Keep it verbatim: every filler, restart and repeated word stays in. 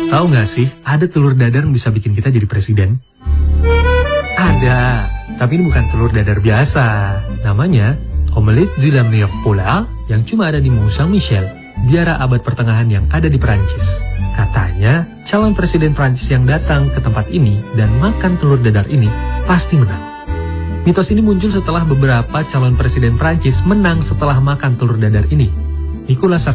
Tahu nggak sih, ada telur dadar yang bisa bikin kita jadi presiden? Ada, tapi ini bukan telur dadar biasa. Namanya omelette de la meilleure pola yang cuma ada di Mont Saint-Michel, biara abad pertengahan yang ada di Perancis. Katanya, calon presiden Perancis yang datang ke tempat ini dan makan telur dadar ini pasti menang. Mitos ini muncul setelah beberapa calon presiden Perancis menang setelah makan telur dadar ini. Nicolas